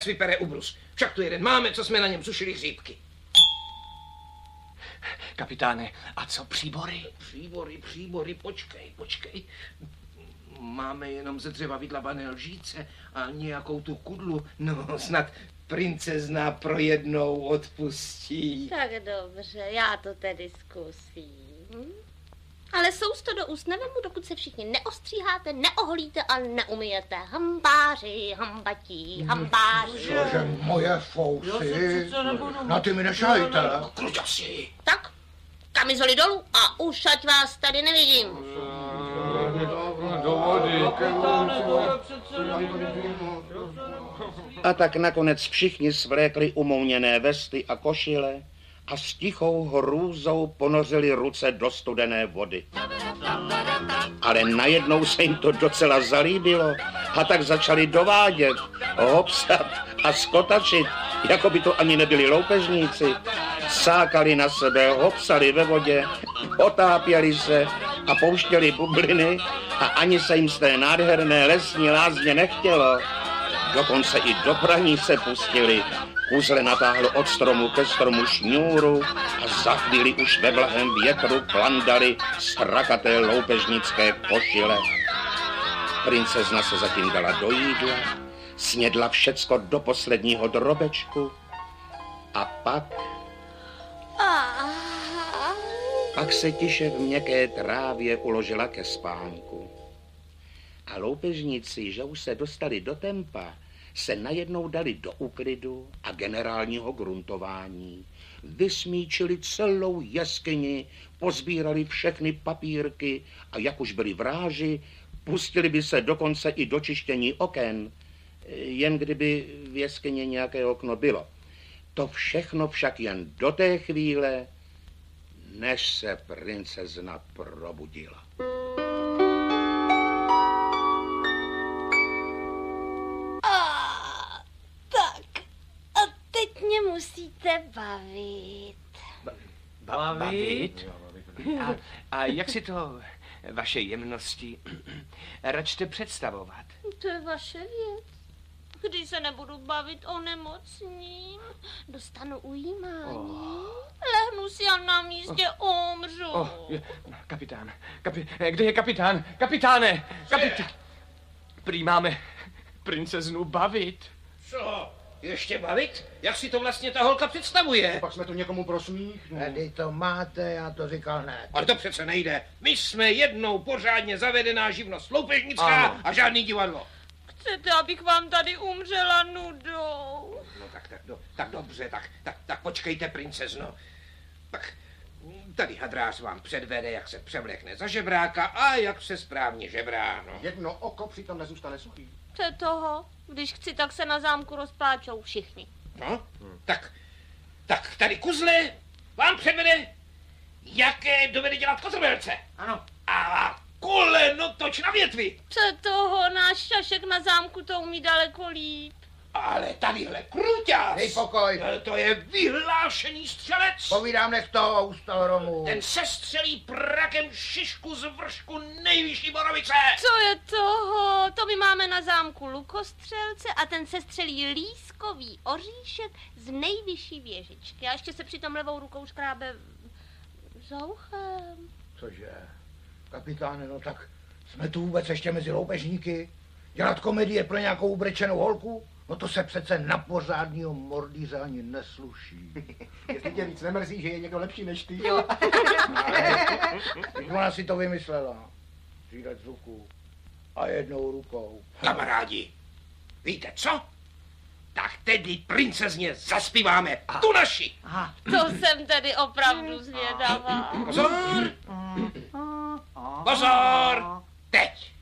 vypere ubrus. Však tu jeden máme, co jsme na něm sušili hříbky. Kapitáne, a co příbory? Příbory, počkej. Máme jenom ze dřeva vydlabané lžíce a nějakou tu kudlu. No, snad princezna pro jednou odpustí. Tak dobře, já to tedy zkusím. Ale sousto do úst nevemu, dokud se všichni neostříháte, neoholíte a neumyjete. Hambáři, hambatí, hambáři. Cože moje fousy? Na ty mi nešajte. Kluďasi. Tak, kamizoly dolů a už ať vás tady nevidím. A tak nakonec všichni svlékli umouněné vesty a košile a s tichou hrůzou ponořili ruce do studené vody. Ale najednou se jim to docela zalíbilo a tak začali dovádět, hopsat a skotačit, jako by to ani nebyli loupežníci. Sákali na sebe, hopsali ve vodě, otápěli se a pouštěli bubliny a ani se jim z té nádherné lesní lázně nechtělo. Dokonce i do praní se pustili. Kuzle natáhlo od stromu ke stromu šňůru a za chvíli už ve blahém větru plandali strakaté loupežnické košile. Princezna se zatím dala do jídla, snědla všecko do posledního drobečku a pak se tiše v měkké trávě uložila ke spánku. A loupežníci, že už se dostali do tempa, se najednou dali do úklidu a generálního gruntování. Vysmíčili celou jeskyni, pozbírali všechny papírky a jak už byli vráži, pustili by se dokonce i do čištění oken, jen kdyby v jeskyni nějaké okno bylo. To všechno však jen do té chvíle, než se princezna probudila. Teď mě musíte bavit. Bavit? A jak si to, vaše jemnosti, račte představovat? To je vaše věc. Když se nebudu bavit, onemocním, dostanu ujímání, lehnu si a na místě umřu. Kapitán, kde je kapitán? Kapitáne! Prý máme princeznu bavit. Co? Ještě bavit? Jak si to vlastně ta holka představuje? Pak jsme to někomu pro smích. Tady to máte, já to říkal ne. Ale to přece nejde. My jsme jednou pořádně zavedená živnost loupežnická a žádný divadlo. Chcete, abych vám tady umřela nudou? No tak dobře, tak počkejte, princezno. Tak tady hadrář vám předvede, jak se převlekne za žebráka a jak se správně žebrá, no. Jedno oko přitom nezůstane suchý. Co je toho? Když chci, tak se na zámku rozpláčou všichni. No, tak tady kuzle vám předvede, jaké dovede dělat kotrmelce. Ano. A koleno toč na větvi. Co je toho? Náš šašek na zámku to umí daleko líp. Ale tadyhle kruťas. Dej pokoj. To je vyhlášený střelec. Povídám, nech toho ústoromu. Ten sestřelí prakem šišku z vršku nejvyšší borovice. Co je toho? To my máme na zámku lukostřelce a ten sestřelí lískový oříšek z nejvyšší věžičky. A ještě se přitom levou rukou škrábe za uchem. Cože? Kapitáne, no tak jsme tu vůbec ještě mezi loupežníky? Dělat komedie pro nějakou ubrečenou holku? No to se přece na pořádního mordýře ani nesluší. Jestli tě víc nemrzí, že je někdo lepší než ty. Jo. Ona si to vymyslela. Střílet z ruku a jednou rukou. Kamarádi, víte co? Tak tedy princezně zaspíváme tu naši. To jsem tedy opravdu zvědavá. Pozor! Pozor! Teď!